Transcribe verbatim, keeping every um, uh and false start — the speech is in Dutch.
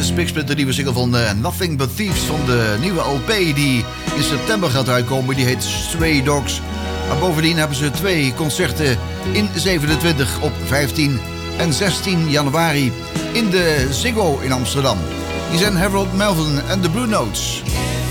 de spiksplinter nieuwe single van uh, Nothing But Thieves van de nieuwe L P die in september gaat uitkomen. Die heet Stray Dogs. Maar bovendien hebben ze twee concerten in zevenentwintig op vijftien en zestien januari in de Ziggo in Amsterdam. Die zijn Harold Melvin en de Blue Notes.